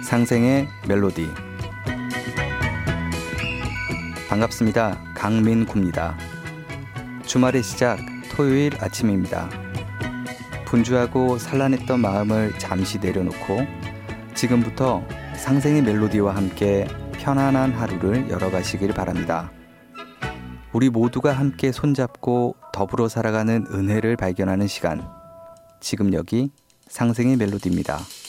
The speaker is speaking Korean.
상생의 멜로디. 반갑습니다. 강민구입니다. 주말의 시작 토요일 아침입니다. 분주하고 산란했던 마음을 잠시 내려놓고 지금부터 상생의 멜로디와 함께 편안한 하루를 열어가시길 바랍니다. 우리 모두가 함께 손잡고 더불어 살아가는 은혜를 발견하는 시간. 지금 여기 상생의 멜로디입니다.